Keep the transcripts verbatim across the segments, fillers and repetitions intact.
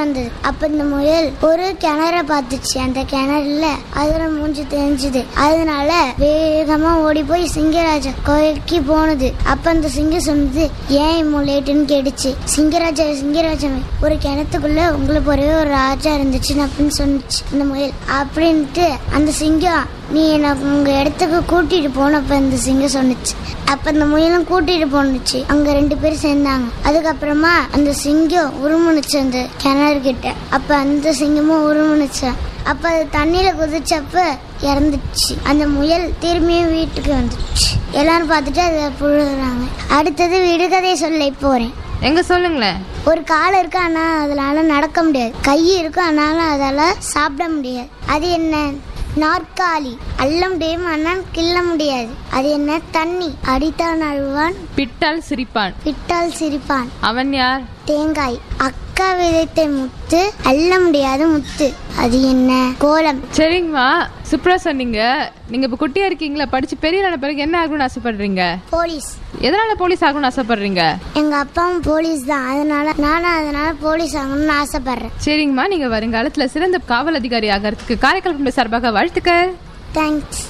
வந்தது. அப்ப இந்த முயல் ஒரு கிணற பார்த்துச்சு. அந்த கிணறுல அதுல மூஞ்சி தெரிஞ்சுது. அதனால வேகமா ஓடி போய் சிங்கராஜா கோயிலுக்கு போனது. அப்ப அந்த சிங்கம் சொன்னது, ஏன் இம்மோ லேட்டுன்னு கேட்டுச்சு. சிங்கராஜா சிங்கராஜாவே ஒரு கிணத்துக்குள்ள உங்களுக்கு ஒரே ஒரு ராஜா இருந்துச்சு அப்படின்னு சொன்னிச்சு இந்த முயல். அப்படின்ட்டு அந்த சிங்கம், நீ எனக்கு உங்க இடத்துக்கு கூட்டிட்டு போனப்ப இந்த சிங்கம் சொன்னிச்சு. அப்ப அந்த முயலும் கூட்டிட்டு போனுச்சு. அங்க ரெண்டு பேரும் சேர்ந்தாங்க. அதுக்கப்புறமா அந்த சிங்கம் உருமுனுச்சு அந்த கிணறு கிட்ட. அப்ப அந்த சிங்கமும் உருமுனுச்சு. அப்ப அது தண்ணியில குதிச்சப்ப இறந்துச்சு. அந்த முயல் திரும்பியும் வீட்டுக்கு வந்துச்சு. எல்லாரும் பார்த்துட்டு அதை புழுறாங்க. அடுத்தது விடுகதை சொல்ல போறேன். எங்க சொல்லுங்களேன். ஒரு கால் இருக்கு, ஆனா அதனால நடக்க முடியாது. கை இருக்கு, ஆனாலும் அதால சாப்பிட முடியாது. அது என்ன? நாற்காலி. அள்ள முடியும், ஆனால் கிள்ள முடியாது. அது என்ன? தண்ணி. அடித்தான் அழுவான், பிட்டால் சிரிப்பான். பிட்டால் சிரிப்பான். அவன் யார்? தேங்காய். அக்கா விதைத்த முத்து, அள்ள முடியாத முத்து. அது என்ன? கோலம். சரிங்கம்மா, சூப்பரா சொன்னீங்க. நீங்க இப்ப குட்டியா இருக்கீங்களா? படிச்சு பெரிய ஆன பிறகு என்ன ஆகணும்னு ஆசைப்படுறீங்க? போலீஸ். எதனால போலீஸ் ஆகணும்னு ஆசைப்படுறீங்க? எங்க அப்பாவும் போலீஸ் தான், அதனால நானும் அதனால போலீஸ் ஆகணும்னு ஆசைப்படுறேன். சரிங்கம்மா, நீங்க வருங்காலத்துல சிறந்த காவல் அதிகாரி ஆகிறதுக்கு காரைக்கால் குடும்ப சார்பாக வாழ்த்துக்கள். தேங்க்ஸ்.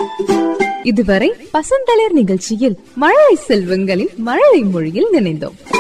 இதுவரை பசந்தளிர் நிகழ்ச்சியில் மழலை செல்வங்களின் மழலை மொழியில் நினைந்தோம்.